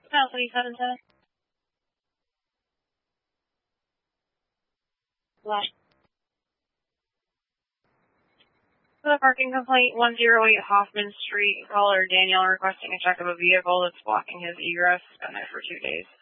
3710. Left. For the parking complaint, 108 Hoffman Street, caller Daniel requesting a check of a vehicle that's blocking his egress. Been there for 2 days.